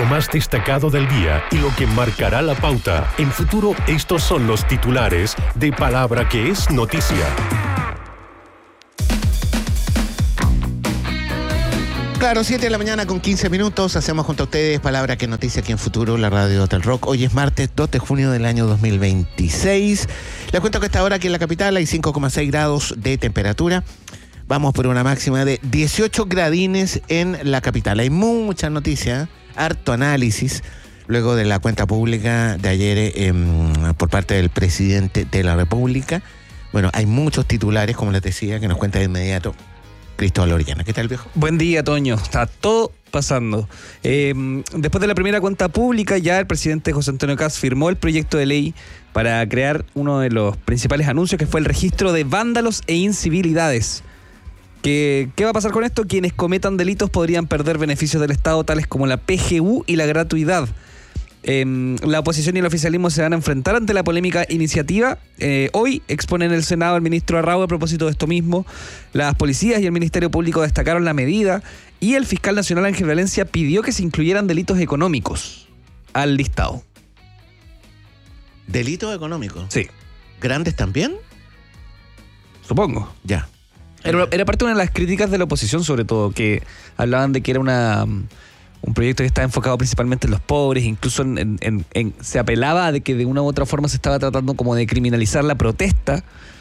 Lo más destacado del día y lo que marcará la pauta. En Futuro, estos son los titulares de Palabra que es noticia. Claro, 7 de la mañana con 15 minutos. Hacemos junto a ustedes Palabra que es noticia aquí en Futuro, la radio del rock. Hoy es martes 2 de junio del año 2026. Les cuento que a esta hora aquí en la capital hay 5,6 grados de temperatura. Vamos por una máxima de 18 gradines en la capital. Hay muchas noticias, harto análisis, luego de la cuenta pública de ayer por parte del presidente de la República. Bueno, hay muchos titulares, como les decía, que nos cuenta de inmediato Cristóbal Orellana. ¿Qué tal, viejo? Buen día, Toño. Está todo pasando. Después de la primera cuenta pública, ya el presidente José Antonio Kast firmó el proyecto de ley para crear uno de los principales anuncios, que fue el registro de vándalos e incivilidades. ¿Qué va a pasar con esto? Quienes cometan delitos podrían perder beneficios del Estado, tales como la PGU y la gratuidad. La oposición y el oficialismo se van a enfrentar ante la polémica iniciativa. Hoy expone en el Senado el ministro Arrau a propósito de esto mismo. Las policías y el Ministerio Público destacaron la medida y el fiscal nacional Ángel Valencia pidió que se incluyeran delitos económicos al listado. ¿Delitos económicos? Sí. ¿Grandes también? Supongo. Ya. Era parte de una de las críticas de la oposición, sobre todo, que hablaban de que era un proyecto que estaba enfocado principalmente en los pobres, incluso se apelaba de que de una u otra forma se estaba tratando como de criminalizar la protesta,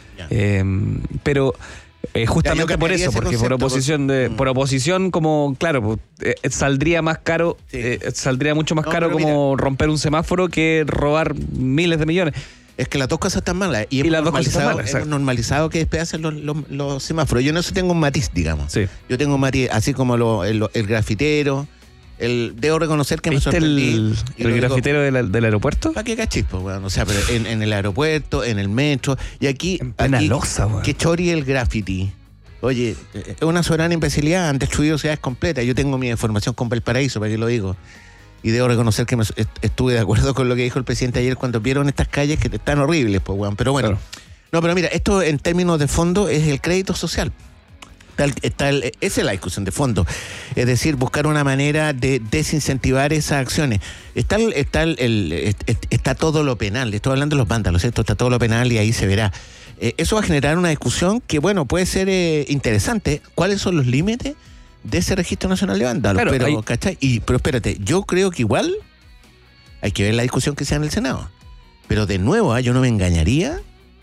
pero justamente por eso, porque por oposición como, claro, saldría más caro, saldría mucho más caro como romper un semáforo que robar miles de millones. Es que las dos cosas están malas. Y las dos cosas están malas. Hemos normalizado que despedacen los semáforos. Yo en eso tengo un matiz, digamos. Sí. Yo tengo un matiz, así como el grafitero. Debo reconocer que me sorprendí. ¿El grafitero del aeropuerto? ¿Para qué cachispo, weón? O sea, pero en el aeropuerto, en el metro. Y aquí, loza, que chori el graffiti. Oye, es una soberana imbecilidad. Han destruido ciudades completas. Yo tengo mi información con Valparaíso, para que lo digo. Y debo reconocer que estuve de acuerdo con lo que dijo el presidente ayer cuando vieron estas calles que están horribles, pues, weón. Pero bueno. Claro. No, pero mira, esto en términos de fondo es el crédito social. Esa es la discusión de fondo. Es decir, buscar una manera de desincentivar esas acciones. Está todo lo penal. Estoy hablando de los vándalos, ¿cierto? Está todo lo penal y ahí se verá. Eso va a generar una discusión que, bueno, puede ser interesante. ¿Cuáles son los límites de ese registro nacional de vándalos? Claro, pero, ¿cachai? Pero espérate, yo creo que igual hay que ver la discusión que sea en el Senado. Pero de nuevo, yo no me engañaría.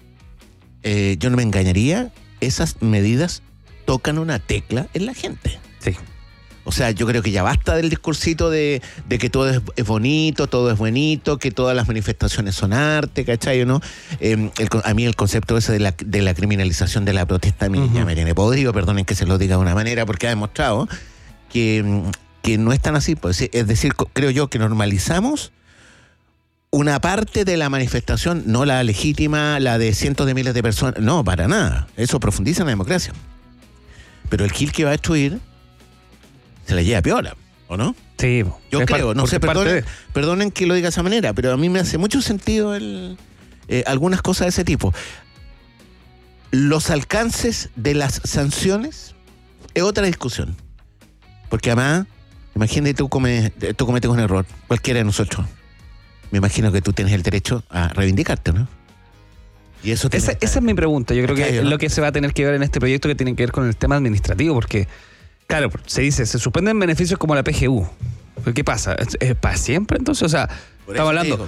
Esas medidas tocan una tecla en la gente. Sí. O sea, yo creo que ya basta del discursito de que todo es bonito, todo es buenito, que todas las manifestaciones son arte, ¿cachai o no? A mí el concepto ese de la criminalización de la protesta ya me tiene podrido, perdonen que se lo diga de una manera, porque ha demostrado que no es tan así. Pues, es decir, creo yo que normalizamos una parte de la manifestación, no la legítima, la de cientos de miles de personas, no, para nada. Eso profundiza en la democracia. Pero el kill que va a destruir se la lleva piola, ¿o no? Sí. Yo creo, no sé, perdonen que lo diga de esa manera, pero a mí me hace mucho sentido algunas cosas de ese tipo. Los alcances de las sanciones es otra discusión. Porque además, imagínate tú cometes un error, cualquiera de nosotros. Me imagino que tú tienes el derecho a reivindicarte, ¿no? Y eso esa es mi pregunta. Yo creo que es lo que se va a tener que ver en este proyecto, que tiene que ver con el tema administrativo, porque, claro, se suspenden beneficios como la PGU. ¿Pero qué pasa? ¿Es para siempre entonces? O sea, estamos hablando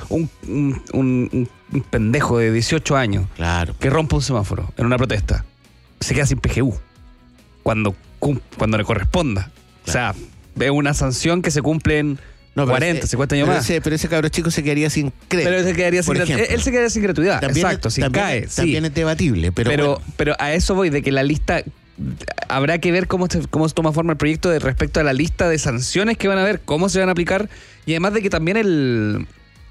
un pendejo de 18 años, claro, que rompe un semáforo en una protesta, se queda sin PGU cuando le corresponda. Claro. O sea, es una sanción que se cumple en 40, 50 años más. Pero ese cabro chico se quedaría sin crédito. Pero él se quedaría sin gratuidad. También exacto, también es debatible. Pero a eso voy, de que la lista, habrá que ver cómo toma forma el proyecto respecto a la lista de sanciones que van a haber, cómo se van a aplicar, y además de que también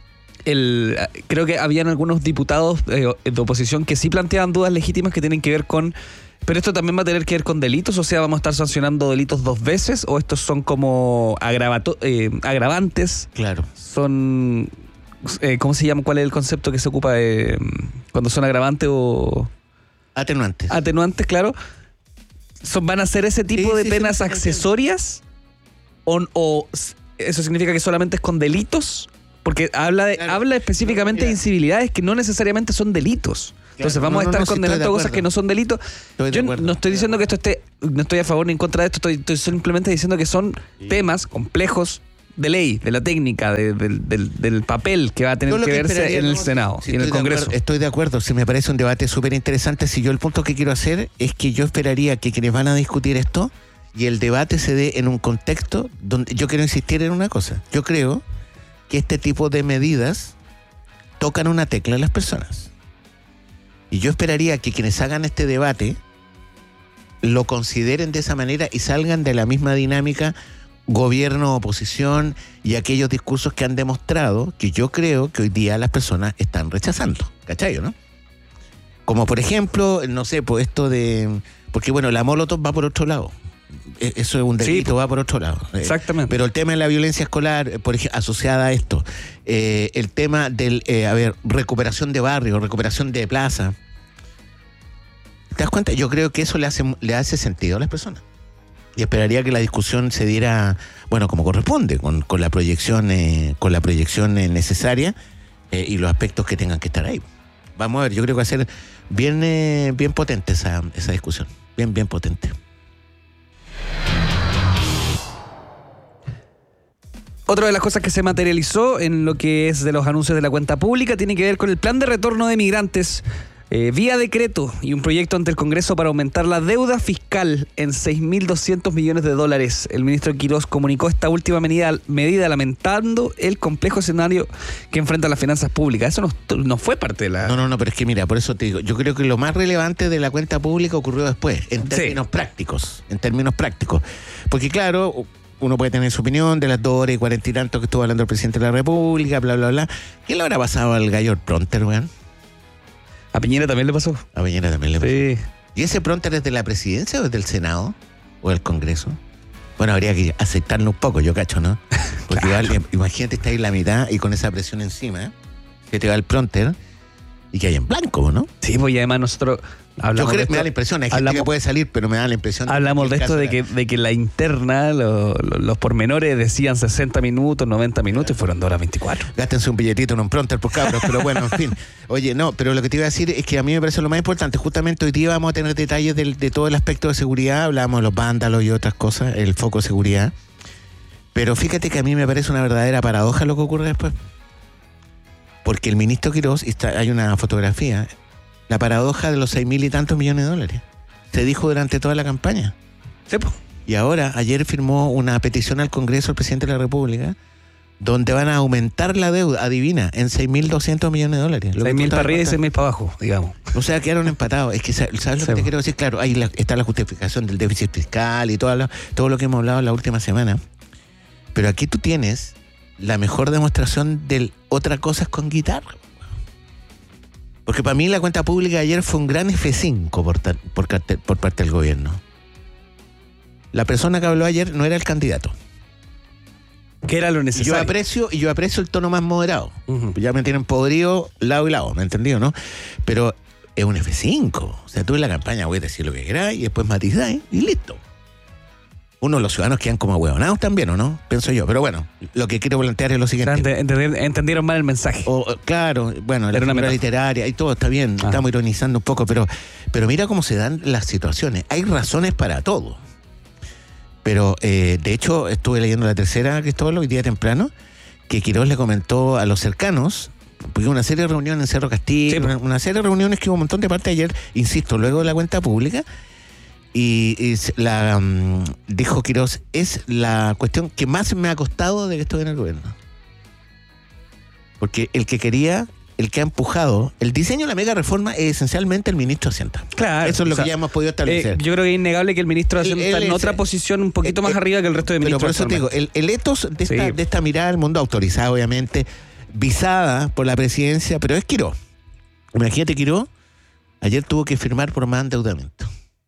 creo que habían algunos diputados de oposición que sí planteaban dudas legítimas que tienen que ver con... Pero esto también va a tener que ver con delitos, o sea, ¿vamos a estar sancionando delitos 2 veces? ¿O estos son como agravantes? Claro. Son... ¿cómo se llama? ¿Cuál es el concepto que se ocupa de cuando son agravantes o...? Atenuantes. Atenuantes, claro. ¿Van a ser ese tipo de penas accesorias? ¿O ¿eso significa que solamente es con delitos? Porque habla específicamente de incivilidades que no necesariamente son delitos. Entonces vamos a estar condenando cosas que no son delitos. Yo no estoy diciendo que no estoy a favor ni en contra de esto, estoy simplemente diciendo que son temas complejos de ley, de la técnica, del papel que va a tener que verse en el Senado y en el Congreso. Estoy de acuerdo, si me parece un debate súper interesante. Si yo el punto que quiero hacer es que yo esperaría que quienes van a discutir esto y el debate se dé en un contexto donde yo quiero insistir en una cosa. Yo creo que este tipo de medidas tocan una tecla a las personas. Y yo esperaría que quienes hagan este debate lo consideren de esa manera y salgan de la misma dinámica gobierno, oposición y aquellos discursos que han demostrado que yo creo que hoy día las personas están rechazando. ¿Cachai, no? Como por ejemplo, no sé, pues esto de... Porque bueno, la Molotov va por otro lado. Eso es un delito, va por otro lado. Exactamente. Pero el tema de la violencia escolar, por ejemplo, asociada a esto, el tema del, recuperación de barrio, recuperación de plaza. ¿Te das cuenta? Yo creo que eso le hace sentido a las personas. Y esperaría que la discusión se diera, bueno, como corresponde, con la proyección necesaria y los aspectos que tengan que estar ahí. Vamos a ver, yo creo que va a ser bien potente esa discusión. Bien potente. Otra de las cosas que se materializó en lo que es de los anuncios de la cuenta pública tiene que ver con el plan de retorno de migrantes vía decreto y un proyecto ante el Congreso para aumentar la deuda fiscal en $6.200 millones. El ministro Quirós comunicó esta última medida lamentando el complejo escenario que enfrentan las finanzas públicas. Eso no fue parte de la... No, pero es que mira, por eso te digo, yo creo que lo más relevante de la cuenta pública ocurrió después, en términos prácticos. Porque claro... Uno puede tener su opinión de las 2 horas y 40 y tanto que estuvo hablando el presidente de la República, bla, bla, bla. ¿Qué le habrá pasado al gallo Pronter, weón? ¿A Piñera también le pasó? A Piñera también le pasó. Sí. ¿Y ese Pronter es de la presidencia o es del Senado? ¿O del Congreso? Bueno, habría que aceptarlo un poco, yo cacho, ¿no? Porque claro. Imagínate estar ahí en la mitad y con esa presión encima, que te va el Pronter y que hay en blanco, ¿no? Sí, pues y además nosotros... Yo creo que me da la impresión, hay gente que puede salir, pero me da la impresión... Hablamos de esto de que la interna, los pormenores decían 60 minutos, 90 minutos y fueron 2 horas 24. Gástense un billetito en un Pronter por cabros, pero bueno, en fin. Oye, no, pero lo que te iba a decir es que a mí me parece lo más importante. Justamente hoy día vamos a tener detalles de todo el aspecto de seguridad. Hablábamos de los vándalos y otras cosas, el foco de seguridad. Pero fíjate que a mí me parece una verdadera paradoja lo que ocurre después. Porque el ministro Quirós, hay una fotografía... La paradoja de los 6.000 y tantos millones de dólares. Se dijo durante toda la campaña. Sí, pues. Y ahora, ayer firmó una petición al Congreso el presidente de la República, donde van a aumentar la deuda, adivina, en 6.200 millones de dólares. 6.000 para arriba y 6.000 para abajo, digamos. O sea, quedaron empatados. Es que, ¿sabes lo que te quiero decir? Claro, ahí está la justificación del déficit fiscal y todo lo que hemos hablado en la última semana. Pero aquí tú tienes la mejor demostración de otra cosa es con guitarra. Porque para mí la cuenta pública de ayer fue un gran F5 por parte del gobierno. La persona que habló ayer no era el candidato. Que era lo necesario. Y yo aprecio el tono más moderado. Uh-huh. Ya me tienen podrido lado y lado, ¿me entendido, no? Pero es un F5. O sea, tú en la campaña voy a decir lo que quieras y después matizáis y listo. Uno de los ciudadanos quedan como ahueonados también, ¿o no? Pienso yo. Pero bueno, lo que quiero plantear es lo siguiente. Entendieron mal el mensaje. Claro, bueno, la figura literaria y todo está bien. Estamos ironizando un poco, pero mira cómo se dan las situaciones. Hay razones para todo. Pero, de hecho, estuve leyendo la tercera, Cristóbal, hoy día temprano, que Quirós le comentó a los cercanos, porque una serie de reuniones en Cerro Castillo, sí, una serie de reuniones que hubo un montón de parte ayer, insisto, luego de la cuenta pública, y dijo Quirós, es la cuestión que más me ha costado de que estoy en el gobierno. Porque el que ha empujado el diseño de la mega reforma es esencialmente el ministro de Hacienda. Claro. Eso es lo que ya hemos podido establecer. Yo creo que es innegable que el ministro de Hacienda está en otra posición un poquito más arriba que el resto de ministros. Pero por eso te digo, el etos de esta mirada al mundo, autorizada obviamente, visada por la presidencia, pero es Quirós. Imagínate, Quirós ayer tuvo que firmar por más endeudamiento.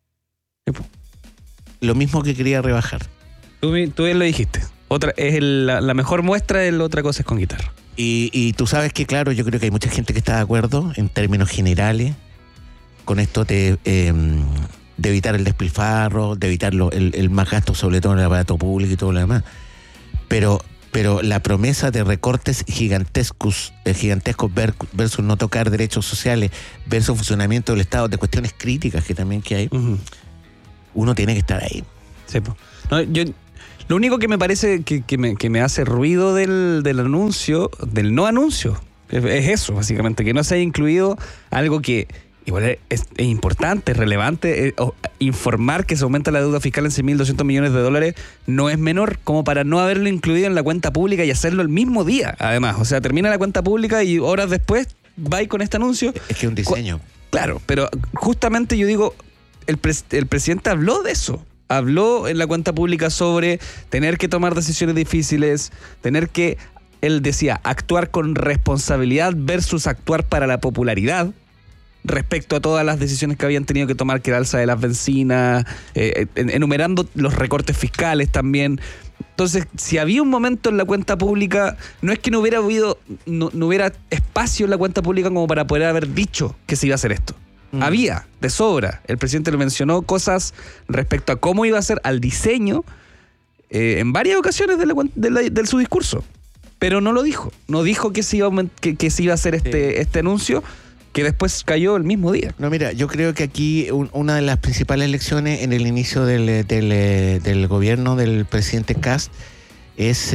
Lo mismo que quería rebajar. Tú bien lo dijiste. La mejor muestra de la otra cosa es con guitarra. Y tú sabes que, claro, yo creo que hay mucha gente que está de acuerdo en términos generales con esto de evitar el despilfarro, de evitar el más gasto, sobre todo en el aparato público y todo lo demás. Pero pero la promesa de recortes gigantescos versus no tocar derechos sociales, versus funcionamiento del Estado, de cuestiones críticas que también que hay, uno tiene que estar ahí. Sí, po. No, lo único que me parece que me hace ruido del anuncio, del no anuncio, es eso, básicamente, que no se haya incluido algo que igual es importante, es relevante. Informar que se aumenta la deuda fiscal en 6.200 millones de dólares no es menor, como para no haberlo incluido en la cuenta pública y hacerlo el mismo día, además. O sea, termina la cuenta pública y horas después va con este anuncio. Es que es un diseño. Claro, pero justamente yo digo, el presidente habló de eso. Habló en la cuenta pública sobre tener que tomar decisiones difíciles, tener que, él decía, actuar con responsabilidad versus actuar para la popularidad, respecto a todas las decisiones que habían tenido que tomar, que era alza de las bencinas, enumerando los recortes fiscales también. Entonces, si había un momento en la cuenta pública, no es que no hubiera espacio en la cuenta pública como para poder haber dicho que se iba a hacer esto. Había, de sobra. El presidente le mencionó cosas respecto a cómo iba a ser, al diseño, en varias ocasiones de su discurso. Pero no lo dijo. No dijo que se iba a hacer este anuncio, que después cayó el mismo día. No, mira, yo creo que aquí una de las principales lecciones en el inicio del gobierno del presidente Kast es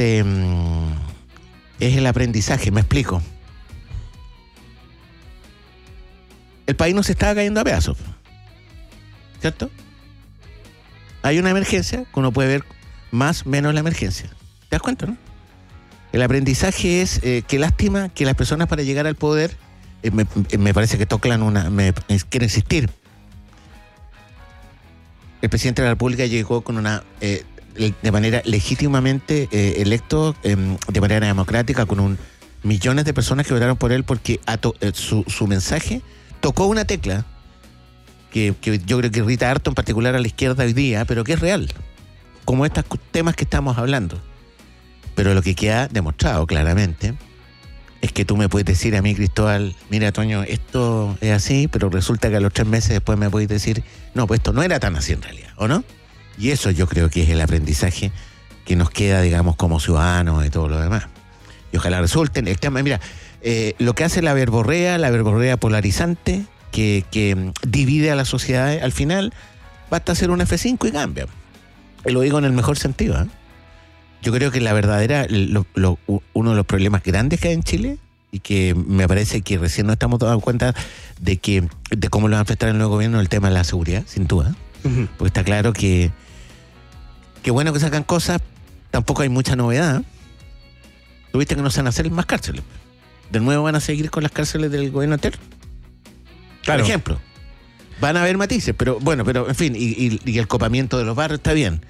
el aprendizaje. Me explico. El país no se estaba cayendo a pedazos, ¿cierto? Hay una emergencia que uno puede ver más o menos la emergencia. ¿Te das cuenta, no? El aprendizaje es qué lástima que las personas para llegar al poder me parece que tocan quieren insistir. El presidente de la República llegó con de manera legítimamente electo, de manera democrática, con millones de personas que votaron por él, porque su mensaje tocó una tecla que yo creo que irrita harto, en particular a la izquierda hoy día, pero que es real, como estos temas que estamos hablando. Pero lo que queda demostrado claramente es que tú me puedes decir a mí, Cristóbal, mira, Toño, esto es así, pero resulta que a los 3 meses después me puedes decir, no, pues esto no era tan así en realidad, ¿o no? Y eso yo creo que es el aprendizaje que nos queda, digamos, como ciudadanos y todo lo demás. Y ojalá resulten. El tema, mira, lo que hace la verborrea polarizante, que divide a la sociedad, al final, basta hacer un F5 y cambia. Y lo digo en el mejor sentido, ¿eh? Yo creo que la verdadera, uno de los problemas grandes que hay en Chile, y que me parece que recién nos estamos dando cuenta de cómo lo va a enfrentar el nuevo gobierno, el tema de la seguridad, sin duda. Porque está claro que bueno que sacan cosas, tampoco hay mucha novedad. ¿Tuviste que no se van a hacer más cárceles? ¿De nuevo van a seguir con las cárceles del gobierno anterior? Claro. Por ejemplo. Van a haber matices, pero en fin, y el copamiento de los barrios está bien.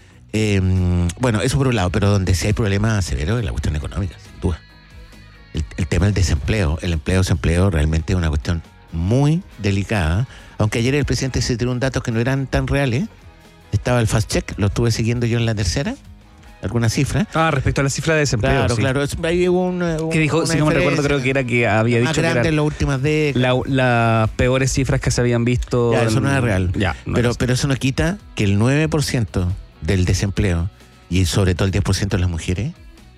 Bueno, eso por un lado, pero donde sí hay problemas severos es la cuestión económica, sin duda. El tema del desempleo, el desempleo realmente es una cuestión muy delicada, aunque ayer el presidente se tiró un dato que no eran tan reales. Estaba el fast check, lo estuve siguiendo yo en La Tercera, alguna cifra. Respecto a la cifra de desempleo. Claro, ahí hubo que dijo, si no me recuerdo, creo que era que había dicho que eran en las últimas décadas. Las peores cifras que se habían visto. Ya, eso no es real. Pero eso no quita que el 9% del desempleo, y sobre todo el 10% de las mujeres,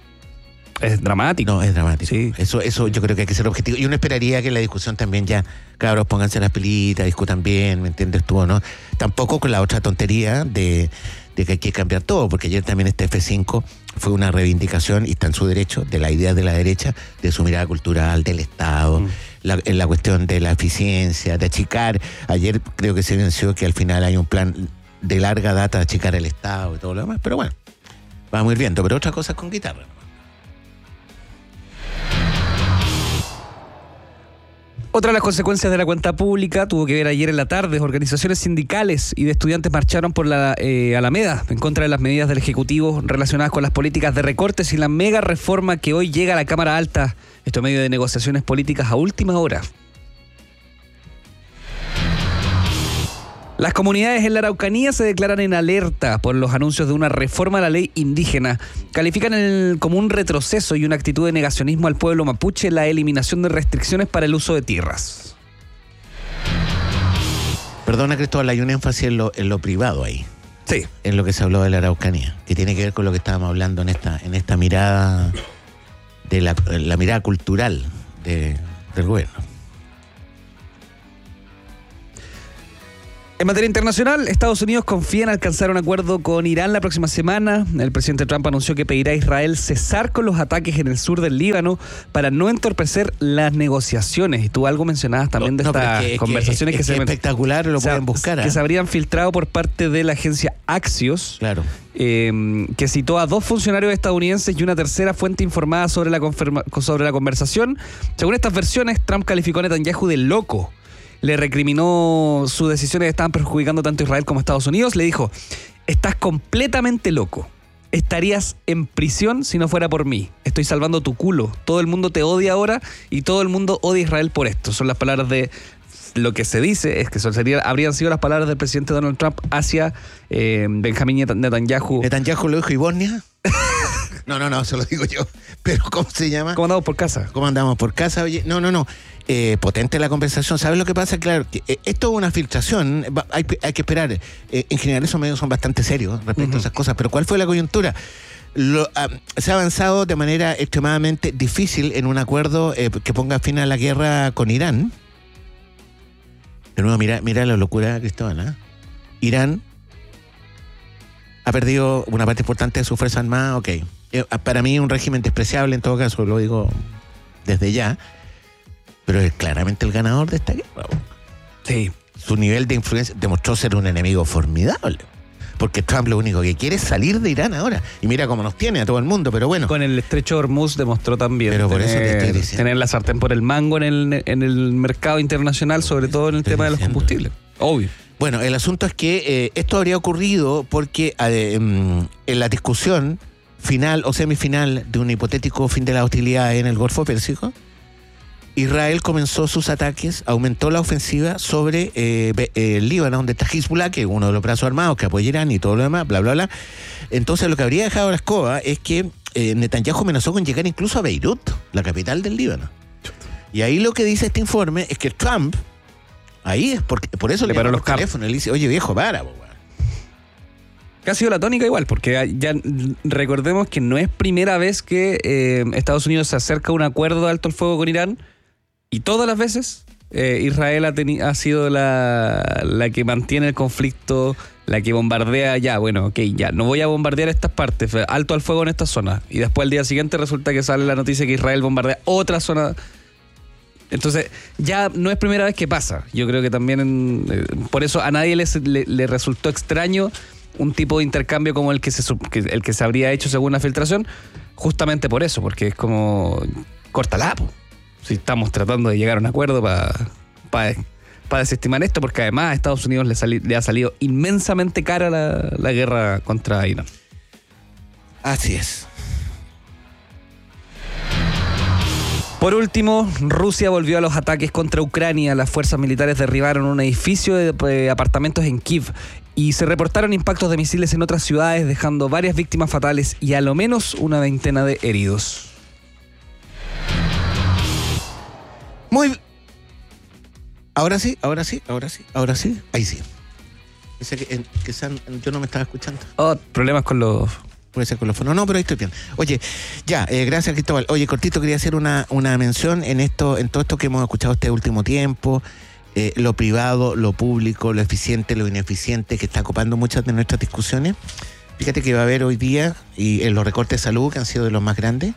es dramático. No, es dramático. Sí. Eso yo creo que hay que ser objetivo. Y uno esperaría que en la discusión también ya, cabros, pónganse las pilitas, discutan bien, ¿me entiendes tú o no? Tampoco con la otra tontería de que hay que cambiar todo, porque ayer también este F5 fue una reivindicación, y está en su derecho, de la idea de la derecha, de su mirada cultural, del Estado, la cuestión de la eficiencia, de achicar. Ayer creo que se venció que al final hay un plan de larga data de achicar el Estado y todo lo demás, pero bueno, vamos a ir viendo, pero otras cosas con guitarra. Otra de las consecuencias de la cuenta pública tuvo que ver ayer en la tarde. Organizaciones sindicales y de estudiantes marcharon por la Alameda en contra de las medidas del Ejecutivo relacionadas con las políticas de recortes y la mega reforma que hoy llega a la Cámara Alta. Esto en medio de negociaciones políticas a última hora. Las comunidades en la Araucanía se declaran en alerta por los anuncios de una reforma a la ley indígena. Califican como un retroceso y una actitud de negacionismo al pueblo mapuche la eliminación de restricciones para el uso de tierras. Perdona, Cristóbal, hay un énfasis en lo privado ahí. Sí. en lo que se habló de la Araucanía, que tiene que ver con lo que estábamos hablando en esta mirada de la mirada cultural del gobierno. En materia internacional, Estados Unidos confía en alcanzar un acuerdo con Irán la próxima semana. El presidente Trump anunció que pedirá a Israel cesar con los ataques en el sur del Líbano para no entorpecer las negociaciones. Y tú algo mencionabas también de estas conversaciones que es espectacular, lo pueden buscar. Que se habrían filtrado por parte de la agencia Axios. Claro. Que citó a 2 funcionarios estadounidenses y una tercera fuente informada sobre la conversación. Según estas versiones, Trump calificó a Netanyahu de loco. Le recriminó sus decisiones que estaban perjudicando tanto a Israel como a Estados Unidos. Le dijo, estás completamente loco. Estarías en prisión si no fuera por mí. Estoy salvando tu culo. Todo el mundo te odia ahora y todo el mundo odia a Israel por esto. Son las palabras de... Lo que se dice es que habrían sido las palabras del presidente Donald Trump hacia Benjamín Netanyahu. ¿Netanyahu lo dijo y Bosnia? No, se lo digo yo. Pero ¿cómo se llama? ¿Cómo andamos por casa? ¿Cómo andamos por casa? Oye, no. Potente la conversación. ¿Sabes lo que pasa? Claro, que esto es una filtración. Hay que esperar. En general esos medios son bastante serios respecto a esas cosas. Pero ¿cuál fue la coyuntura? Se ha avanzado de manera extremadamente difícil en un acuerdo que ponga fin a la guerra con Irán. De nuevo, mira la locura, Cristóbal, ¿eh? Irán ha perdido una parte importante de su fuerza armada, ok. Para mí un régimen despreciable, en todo caso, lo digo desde ya, pero es claramente el ganador de esta guerra. Sí. Su nivel de influencia demostró ser un enemigo formidable, porque Trump lo único que quiere es salir de Irán ahora. Y mira cómo nos tiene a todo el mundo, pero bueno. Con el estrecho de Hormuz demostró también pero por eso te estoy diciendo. Tener la sartén por el mango en el mercado internacional, sobre todo en el tema de los combustibles. Obvio. Bueno, el asunto es que esto habría ocurrido porque en la discusión final o semifinal de un hipotético fin de la hostilidad en el Golfo Pérsico, Israel comenzó sus ataques, aumentó la ofensiva sobre el Líbano, donde está Hezbollah, que es uno de los brazos armados que apoya Irán y todo lo demás, bla, bla, bla. Entonces lo que habría dejado la escoba es que Netanyahu amenazó con llegar incluso a Beirut, la capital del Líbano. Y ahí lo que dice este informe es que Trump, ahí es por eso le paró los teléfonos, le dice, oye viejo, para, weón. Que ha sido la tónica igual, porque ya recordemos que no es primera vez que Estados Unidos se acerca a un acuerdo de alto el fuego con Irán. Y todas las veces Israel ha sido la que mantiene el conflicto, la que bombardea ya, no voy a bombardear estas partes, alto al fuego en esta zona. Y después al día siguiente resulta que sale la noticia que Israel bombardea otra zona. Entonces ya no es primera vez que pasa. Yo creo que también por eso a nadie le resultó extraño un tipo de intercambio como el que se habría hecho según la filtración, justamente por eso, porque es como córtala, po. Si estamos tratando de llegar a un acuerdo para desestimar esto, porque además a Estados Unidos le ha salido inmensamente cara la guerra contra Irán. Así es. Por último, Rusia volvió a los ataques contra Ucrania. Las fuerzas militares derribaron un edificio de apartamentos en Kiev y se reportaron impactos de misiles en otras ciudades, dejando varias víctimas fatales y a lo menos una veintena de heridos. Ahora sí. Ahí sí. Yo no me estaba escuchando. Problemas con los... Puede ser con los fonos. No, pero ahí estoy bien. Oye, gracias Cristóbal. Oye, cortito, quería hacer una mención en todo esto que hemos escuchado este último tiempo. Lo privado, lo público, lo eficiente, lo ineficiente, que está ocupando muchas de nuestras discusiones. Fíjate que va a haber hoy día, y en los recortes de salud, que han sido de los más grandes,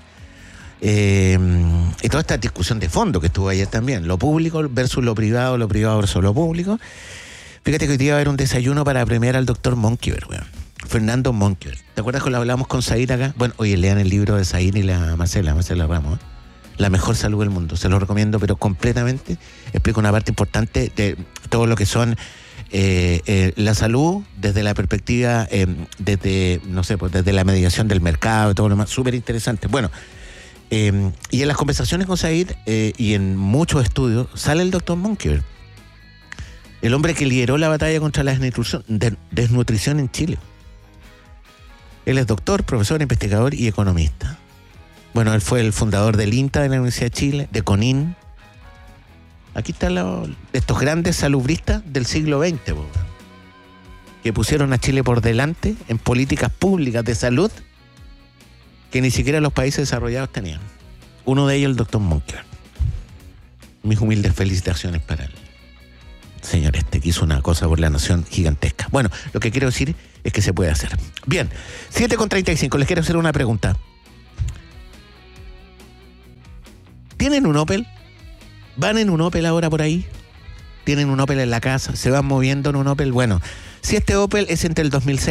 y toda esta discusión de fondo que estuvo ayer también, lo público versus lo privado versus lo público. Fíjate que hoy día va a haber un desayuno para premiar al doctor Monkeberg, weón. Fernando Monkeberg. ¿Te acuerdas cuando hablamos con Said acá? Bueno, oye, lean el libro de Said y la Marcela Ramos, La mejor salud del mundo. Se lo recomiendo, pero completamente. Explica una parte importante de todo lo que son la salud desde la perspectiva, desde la mediación del mercado y todo lo demás. Súper interesante. Bueno, y en las conversaciones con Said y en muchos estudios sale el doctor Monkeberg, el hombre que lideró la batalla contra la desnutrición en Chile. Él es doctor, profesor, investigador y economista. Bueno, él fue el fundador del INTA de la Universidad de Chile, de CONIN. Aquí están estos grandes salubristas del siglo XX. que pusieron a Chile por delante en políticas públicas de salud que ni siquiera los países desarrollados tenían. Uno de ellos el doctor Moncler. Mis humildes felicitaciones para él. Señor que hizo una cosa por la nación gigantesca. Bueno, lo que quiero decir es que se puede hacer. Bien, 7:35, les quiero hacer una pregunta. ¿Tienen un Opel? ¿Van en un Opel ahora por ahí? ¿Tienen un Opel en la casa? ¿Se van moviendo en un Opel? Bueno, si este Opel es entre el 2006